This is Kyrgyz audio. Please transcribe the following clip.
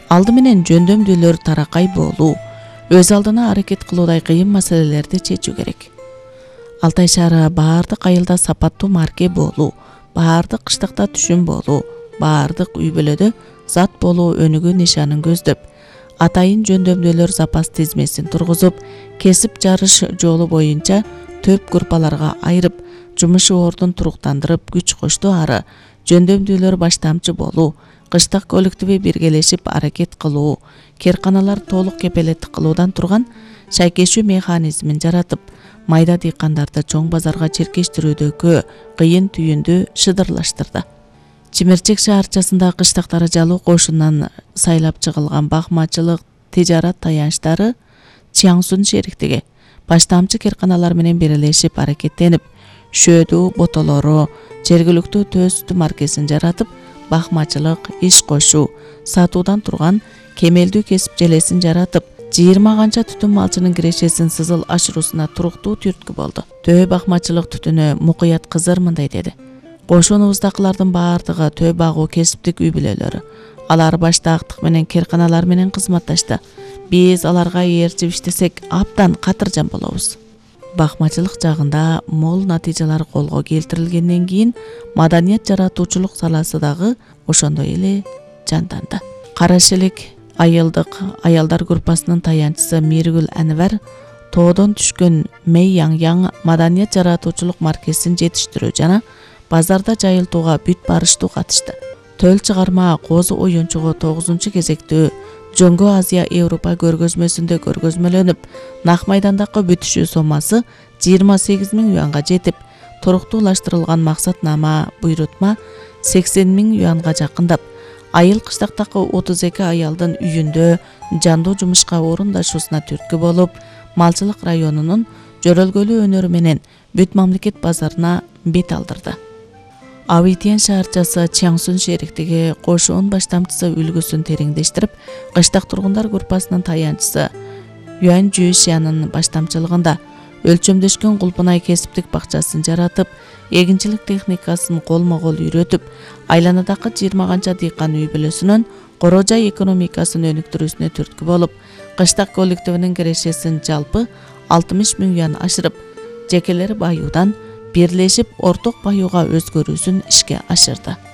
Алды менен жөндөмдүүлөр таракай болуу, өз алдына аракет кылуудай кыйын маселелерди чечүү керек. Алтай шаары баардык айылда сапаттуу марке болуу, баардык кыштакта түшүм болуу, баардык үй бүлөдө зат болуу өнүгүү нишанын көздөп, атайын жөндөмдүүлөр запас тизмесин тургузуп, кесип жарыш жолу боюнча төп группаларга айырып, жумуш ордун туруктандырып күч кошту ары жөндөмдүүлөр баштамчы болуу, кыштак коллективи биргелешип аракет кылуу, керканалар толук кепелеттик кылуудан турган шайкешүү механизмин жаратып, майда дыйкандарды чоң базарга черкештирүүдөгү кыйын түйүндү шыдырлаштырды. Чимерчек шаарчасында кыштактары жалуу кошунан сайлап чыгылган бакмачылык тижарат таянычтары Чаңсун шериктиги баштамчы керканалар менен бирелешип аракеттенип, шөөдүү ботолору, жергиликтүү төс сүтү маркесин жаратып, бакмачылык, иш кошуу, сатуудан турган кемелдүү кесип желесин жаратып, 20 канча түтүн малчынын кирешесин сызыл ашыруусуна туруктуу түрткү болду. Төө бакмачылык түтүнү Мукуят Кызыр мындай деди: Кошунубуздакылардын баардыгы төө багуу кесиптик үй бүлөлөрү. Алар башта актык менен керканалар менен кызматташты. Биз аларга ээрчип иштесек абдан катыржан болобуз. Бакмачылык жагында мол натыйжалар колго келтирилгенден кийин маданият жаратуучулук саласы дагы ошондой эле жанданды. Карашелек айылдык аялдар группасынын таянчысы Миргүл Анвар тоодон түшкөн Мэй Яң маданият жаратуучулук маркесин жетиштирүү жана базарда жайылтууга бүт барыштуу катышты. Төл чыгарма Козу оюнчугу 9-кезектүү Жоңго Азия Европа көргөзмөсүндө көргөзмөлөнүп, нак майдандагы бүтүшүү сомасы 28 000 юанга жетип, туруктуулаштырылган максатнама буйрутма 80 000 юанга жакындап, айыл кыштактагы 32 аялдын үйүндө жандуу жумушка орундашуусуна түрткү болуп, малчылык районунун жөрөлгөлүү өнөрү менен бүт мамлекет базарына бет алдырды. Авитен шаарчасы Чаңсун шериктиги кошуун баштамчысы үлгүсүн тереңдештирип, кыштак тургундар группасынын таянчысы Юан Жүйшянын баштамчылыгында өлчөмдөшкөн Кулпунай кесиптик бакчасын жаратып, эгинчилик техникасын колмо-кол үйрөтүп, айланадагы 20 канча дыйкан үй бүлөсүнүн коро жай экономикасын өнүктүрүүсүнө түрткү болуп, кыштак коллективинин кирешесин жалпы 60 000 юан ашырып, жекелери баюудан бирлешип орток баюуга өзгөрүүсүн ишке ашырды.